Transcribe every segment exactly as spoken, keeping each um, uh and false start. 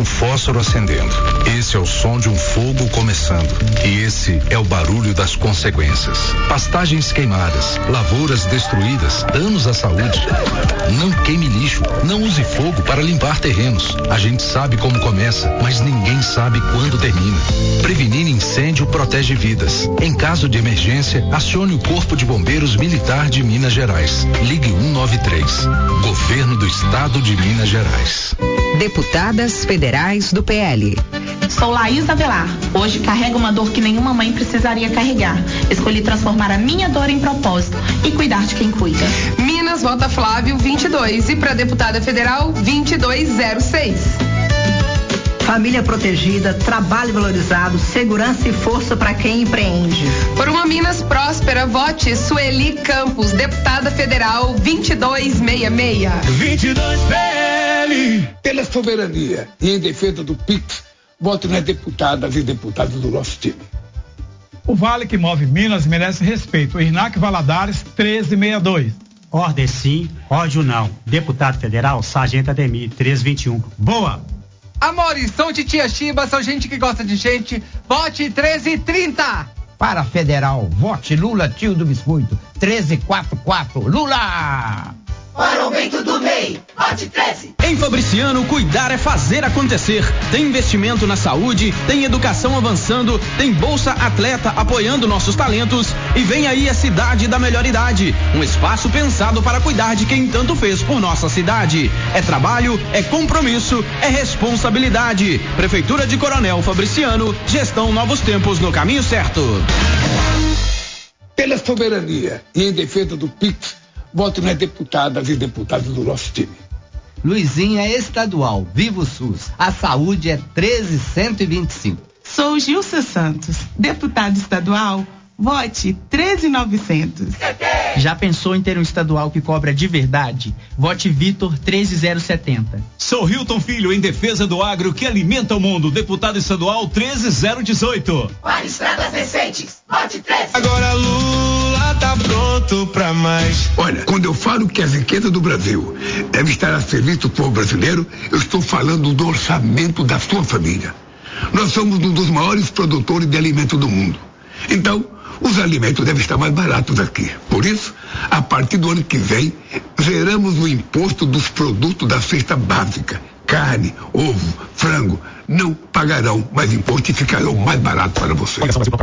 um fósforo acendendo. Esse é o som de um fogo começando. E esse é o barulho das consequências. Pastagens queimadas, lavouras destruídas, danos à saúde. Não queime lixo, não use fogo para limpar terrenos. A gente sabe como começa, mas ninguém sabe quando termina. Prevenir incêndio protege vidas. Em caso de emergência, acione o Corpo de Bombeiros Militar de Minas Gerais. Ligue um nove três. Governo do Estado de Minas Gerais. Deputadas Federais do P L. Sou Laís Avelar. Hoje carrego uma dor que nenhuma mãe precisaria carregar. Escolhi transformar a minha dor em propósito e cuidar de quem cuida. Minas vota Flávio vinte e dois e para deputada federal vinte e dois zero seis. Família protegida, trabalho valorizado, segurança e força para quem empreende. Por uma Minas próspera, vote Sueli Campos, deputada federal vinte e dois sessenta e seis. vinte e dois P L. Pela soberania e em defesa do Pix, voto nas deputadas e deputados do nosso time. O Vale que move Minas merece respeito. Irnac Valadares, treze sessenta e dois. Ordem sim, ódio não. Deputado federal, Sargento Ademir, treze vinte e um. Boa! Amores, sou de Tia Chiba, sou gente que gosta de gente. Vote treze trinta. Para federal, vote Lula, tio do biscoito, treze quarenta e quatro. Lula! Para o aumento do M E I, vote treze. Em Fabriciano, cuidar é fazer acontecer. Tem investimento na saúde, tem educação avançando, tem Bolsa Atleta apoiando nossos talentos e vem aí a Cidade da Melhor Idade, um espaço pensado para cuidar de quem tanto fez por nossa cidade. É trabalho, é compromisso, é responsabilidade. Prefeitura de Coronel Fabriciano, gestão Novos Tempos no caminho certo. Pela soberania e em defesa do Pix, voto nas deputadas e deputados do nosso time. Luizinha é estadual, viva o SUS. A saúde é treze cento e vinte e cinco. Sou Gilson Santos, deputado estadual, vote treze novecentos. Já pensou em ter um estadual que cobra de verdade? Vote Vitor treze zero setenta. Sou Hilton Filho, em defesa do agro que alimenta o mundo, deputado estadual treze zero dezoito. Para estradas decentes, vote treze. Agora Lula tá pronto pra mais. Olha, quando eu falo que a riqueza do Brasil deve estar a serviço do povo brasileiro, eu estou falando do orçamento da sua família. Nós somos um dos maiores produtores de alimentos do mundo. Então, os alimentos devem estar mais baratos aqui. Por isso, a partir do ano que vem, zeramos o imposto dos produtos da cesta básica. Carne, ovo, frango, não pagarão mais imposto e ficarão mais baratos para você.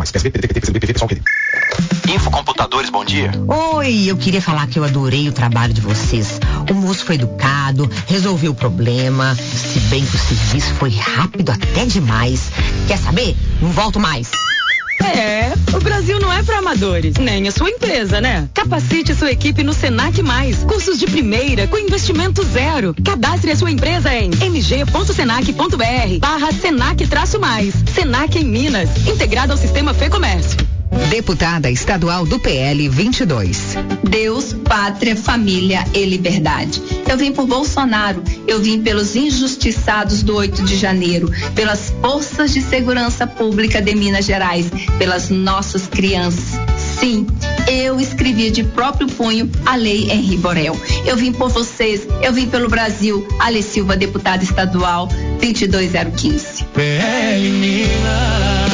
Infocomputadores, bom dia. Oi, eu queria falar que eu adorei o trabalho de vocês. O moço foi educado, resolveu o problema, se bem que o serviço foi rápido até demais. Quer saber? Não volto mais. É, o Brasil não é para amadores, nem a sua empresa, né? Capacite sua equipe no Senac Mais. Cursos de primeira com investimento zero. Cadastre a sua empresa em mg.senac.br barra Senac traço mais. Senac em Minas, integrado ao sistema Fê Comércio. Deputada estadual do P L vinte e dois. Deus, pátria, família e liberdade. Eu vim por Bolsonaro, eu vim pelos injustiçados do oito de janeiro, pelas forças de segurança pública de Minas Gerais, pelas nossas crianças. Sim, eu escrevi de próprio punho a lei Henri Borel. Eu vim por vocês, eu vim pelo Brasil. Ale Silva, deputada estadual, vinte e dois zero quinze. P L Minas.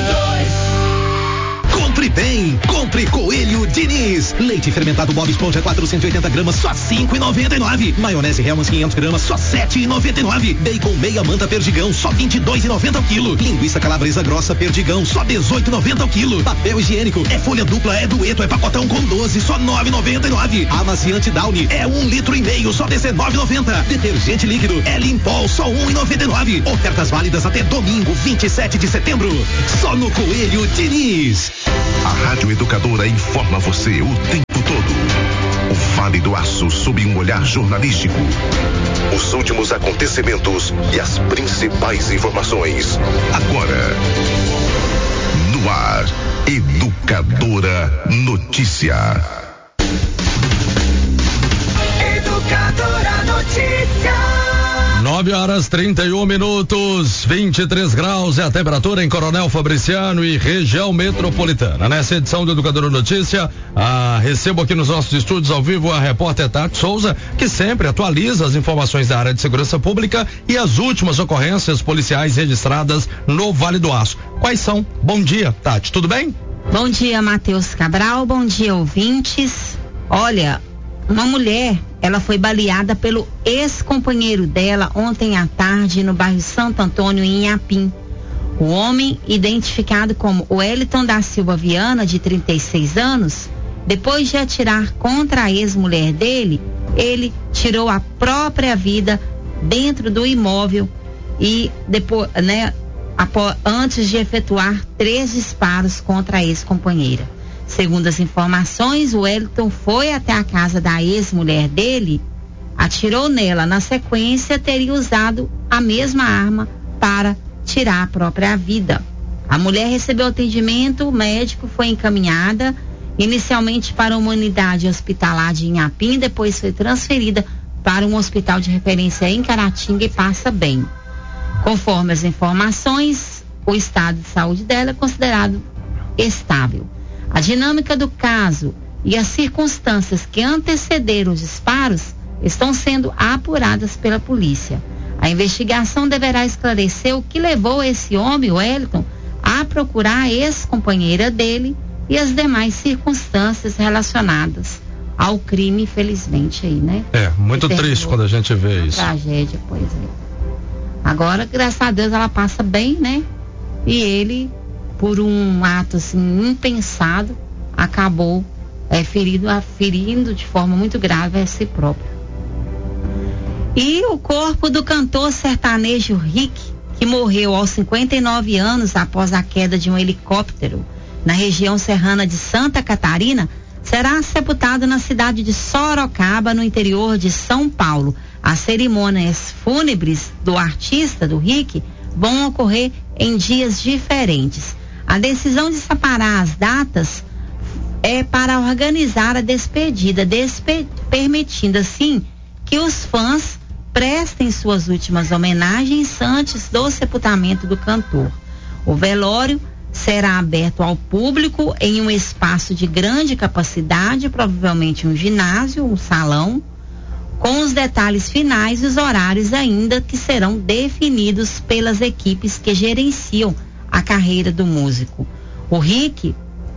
Compre bem, compre Coelho Diniz. Leite fermentado Bob Esponja quatrocentos e oitenta gramas, só cinco e noventa e nove. Maionese Hellmann's quinhentos gramas, só sete e noventa e nove. Bacon meia manta Perdigão, só vinte e dois e noventa ao quilo. Linguiça calabresa grossa Perdigão, só dezoito e noventa ao quilo. Papel higiênico é folha dupla, é dueto, é pacotão com doze, só nove e noventa e nove. Amaciante Downy é um litro e meio, só dezenove e noventa. Detergente líquido é Limpol, só um e noventa e nove. Ofertas válidas até domingo, vinte e sete de setembro. Só no Coelho Diniz. A Rádio Educadora informa você o tempo todo. O Vale do Aço sob um olhar jornalístico. Os últimos acontecimentos e as principais informações. Agora, no ar, Educadora Notícia. Educadora Notícia. nove horas trinta e um minutos, vinte e três graus é a temperatura em Coronel Fabriciano e região metropolitana. Nessa edição do Educador Notícia, ah, recebo aqui nos nossos estúdios ao vivo a repórter Tati Souza, que sempre atualiza as informações da área de segurança pública e as últimas ocorrências policiais registradas no Vale do Aço. Quais são? Bom dia, Tati, tudo bem? Bom dia, Matheus Cabral, bom dia, ouvintes. Olha, uma mulher, ela foi baleada pelo ex-companheiro dela ontem à tarde no bairro Santo Antônio, em Inhapim. O homem, identificado como Wellington da Silva Viana, de trinta e seis anos, depois de atirar contra a ex-mulher dele, ele tirou a própria vida dentro do imóvel e depois, né, após, antes de efetuar três disparos contra a ex-companheira. Segundo as informações, o Wellington foi até a casa da ex-mulher dele, atirou nela. Na sequência, teria usado a mesma arma para tirar a própria vida. A mulher recebeu atendimento, o médico foi encaminhada inicialmente para uma unidade hospitalar de Inhapim, depois foi transferida para um hospital de referência em Caratinga e passa bem. Conforme as informações, o estado de saúde dela é considerado estável. A dinâmica do caso e as circunstâncias que antecederam os disparos estão sendo apuradas pela polícia. A investigação deverá esclarecer o que levou esse homem, Wellington, a procurar a ex-companheira dele e as demais circunstâncias relacionadas ao crime, infelizmente aí, né? É, muito triste quando a gente vê isso. Tragédia, pois é. Agora, graças a Deus, ela passa bem, né? E ele, por um ato assim impensado, acabou é, ferido, ferindo de forma muito grave a si próprio. E o corpo do cantor sertanejo Rick, que morreu aos cinquenta e nove anos após a queda de um helicóptero na região serrana de Santa Catarina, será sepultado na cidade de Sorocaba, no interior de São Paulo. As cerimônias fúnebres do artista, do Rick, vão ocorrer em dias diferentes. A decisão de separar as datas é para organizar a despedida, despe- permitindo assim que os fãs prestem suas últimas homenagens antes do sepultamento do cantor. O velório será aberto ao público em um espaço de grande capacidade, provavelmente um ginásio, um salão, com os detalhes finais e os horários ainda que serão definidos pelas equipes que gerenciam a carreira do músico. O Rick,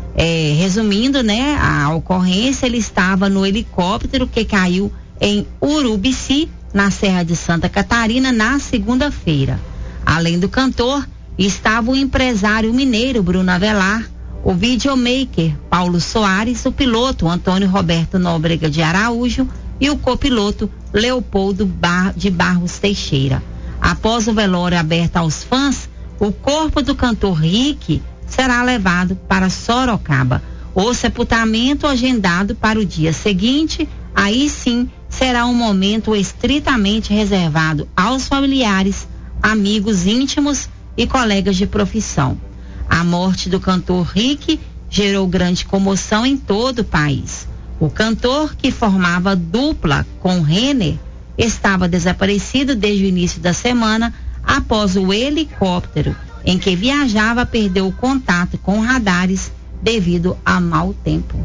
é, resumindo, né, a ocorrência, ele estava no helicóptero que caiu em Urubici, na Serra de Santa Catarina, na segunda-feira. Além do cantor, estava o empresário mineiro Bruno Avelar, o videomaker Paulo Soares, o piloto Antônio Roberto Nóbrega de Araújo e o copiloto Leopoldo Bar- de Barros Teixeira. Após o velório aberto aos fãs, o corpo do cantor Rick será levado para Sorocaba. O sepultamento agendado para o dia seguinte, aí sim será um momento estritamente reservado aos familiares, amigos íntimos e colegas de profissão. A morte do cantor Rick gerou grande comoção em todo o país. O cantor, que formava dupla com Renner, estava desaparecido desde o início da semana após o helicóptero em que viajava perdeu o contato com radares devido a mau tempo.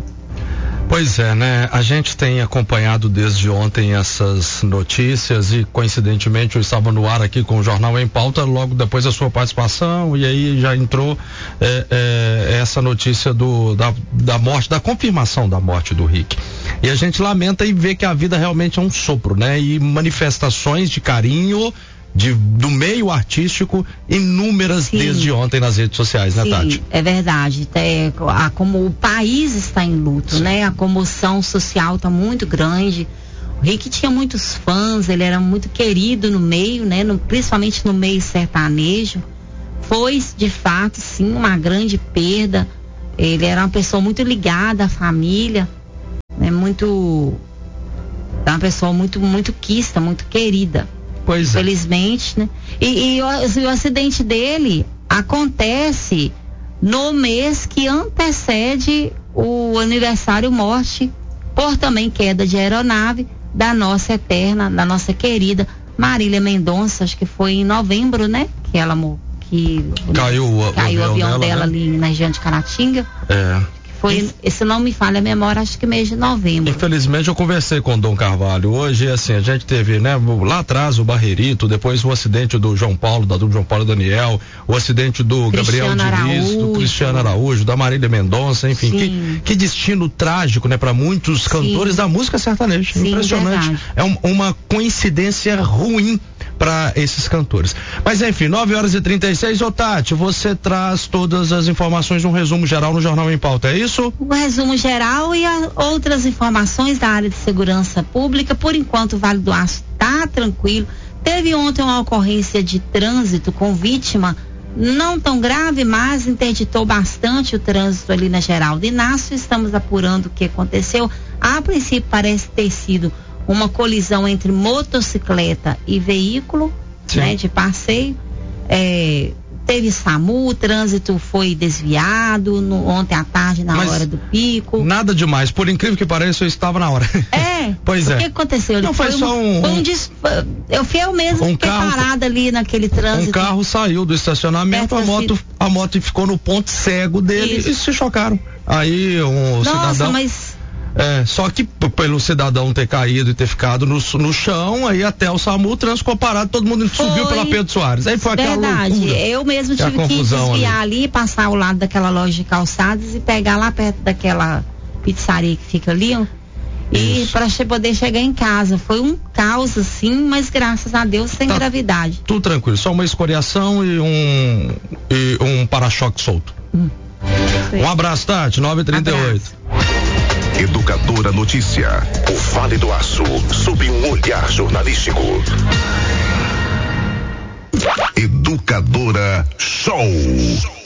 Pois é, né? A gente tem acompanhado desde ontem essas notícias e, coincidentemente, eu estava no ar aqui com o Jornal em Pauta, logo depois da sua participação, e aí já entrou é, é, essa notícia do, da, da morte, da confirmação da morte do Rick. E a gente lamenta e vê que a vida realmente é um sopro, né? E manifestações de carinho de, do meio artístico inúmeras. Sim. Desde ontem nas redes sociais, né, Sim, Tati? É verdade. É, a, como o país está em luto, Sim. né? A comoção social está muito grande. O Rick tinha muitos fãs, ele era muito querido no meio, né? No, principalmente no meio sertanejo. Foi, de fato, sim, uma grande perda. Ele era uma pessoa muito ligada à família, né? Muito, uma pessoa muito, muito quista, muito querida. Pois é. Infelizmente, né? E, e, o, e o acidente dele acontece no mês que antecede o aniversário morte por também queda de aeronave da nossa eterna, da nossa querida Marília Mendonça, acho que foi em novembro, né? Que ela que caiu, o, caiu o avião, avião dela, dela né? ali na região de Caratinga. É. Foi, se não me falha a memória, acho que mês de novembro. Infelizmente eu conversei com o Dom Carvalho hoje, assim, a gente teve, né, lá atrás o Barreirito, depois o acidente do João Paulo, da do João Paulo Daniel, o acidente do Cristiano Gabriel Diniz, Araújo. do Cristiano Araújo, da Marília Mendonça, enfim, que, que destino trágico, né, para muitos cantores Sim. da música sertaneja. Sim, impressionante. Verdade. É um, uma coincidência ruim para esses cantores. Mas enfim, nove horas e trinta e seis, ô Tati, você traz todas as informações, um resumo geral no Jornal em Pauta, é isso? O resumo geral e a, outras informações da área de segurança pública. Por enquanto, o Vale do Aço tá tranquilo. Teve ontem uma ocorrência de trânsito com vítima, não tão grave, mas interditou bastante o trânsito ali na Geraldo Inácio. Estamos apurando o que aconteceu. A princípio parece ter sido uma colisão entre motocicleta e veículo, né, de passeio. É, teve SAMU, o trânsito foi desviado no, ontem à tarde na Mas hora do pico. Nada demais, por incrível que pareça, eu estava na hora. É? Pois o é. O que aconteceu? Não, foi, foi só um... um, um dis... Eu fui eu mesmo um fiquei carro, parada ali naquele trânsito. Um carro saiu do estacionamento, a moto, se... a moto ficou no ponto cego dele Isso. e se chocaram. Aí um Nossa, cidadão... mas... É, só que p- pelo cidadão ter caído e ter ficado no, no chão, aí até o SAMU, o trânsito ficou parado, todo mundo foi. Subiu pela Pedro Soares. Aí foi aquela Verdade. loucura. Eu mesmo tive que desviar ali. ali, passar ao lado daquela loja de calçados e pegar lá perto daquela pizzaria que fica ali, ó, e para poder chegar em casa. Foi um caos assim, mas graças a Deus sem tá gravidade. Tudo tranquilo, só uma escoriação e um e um para-choque solto. Hum. Um abraço, Tati, nove e trinta e oito. Educadora Notícia, o Vale do Aço, sob um olhar jornalístico. Educadora Show.